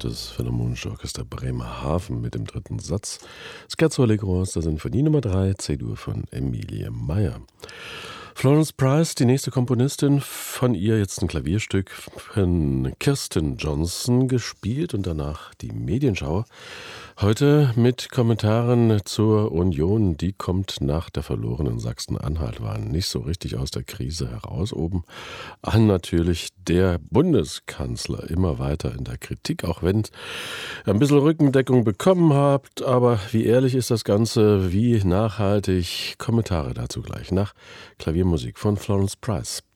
das Philharmonische Orchester Bremerhaven mit dem dritten Satz. Scherzo Allegro aus der Sinfonie Nummer 3, C-Dur von Emilie Meyer. Florence Price, die nächste Komponistin, von ihr jetzt ein Klavierstück von Kirsten Johnson gespielt und danach die Medienschau. Heute mit Kommentaren zur Union. Die kommt nach der verlorenen Sachsen-Anhalt-Wahl nicht so richtig aus der Krise heraus. Oben an natürlich der Bundeskanzler immer weiter in der Kritik, auch wenn ihr ein bisschen Rückendeckung bekommen habt. Aber wie ehrlich ist das Ganze, wie nachhaltig? Kommentare dazu gleich nach Klaviermusik von Florence Price.